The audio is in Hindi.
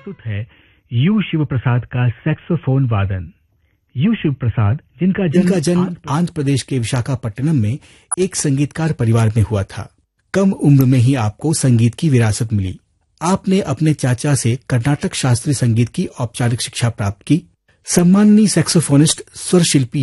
प्रस्तुत है यू शिव प्रसाद का सैक्सोफोन वादन। यू शिव प्रसाद जिनका जन्म आंध्र प्रदेश के विशाखापट्टनम में एक संगीतकार परिवार में हुआ था। कम उम्र में ही आपको संगीत की विरासत मिली। आपने अपने चाचा से कर्नाटक शास्त्रीय संगीत की औपचारिक शिक्षा प्राप्त की। सम्माननीय सैक्सोफोनिस्ट स्वर शिल्पी